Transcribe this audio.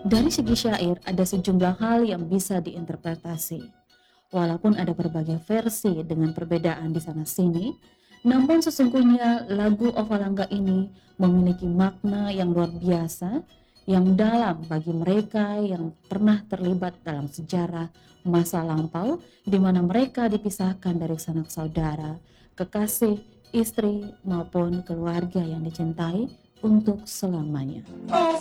Dari segi syair, ada sejumlah hal yang bisa diinterpretasi. Walaupun ada berbagai versi dengan perbedaan di sana-sini, namun sesungguhnya lagu Ovalangga ini memiliki makna yang luar biasa, yang dalam bagi mereka yang pernah terlibat dalam sejarah masa lampau, di mana mereka dipisahkan dari sanak saudara, kekasih, istri, maupun keluarga yang dicintai untuk selamanya.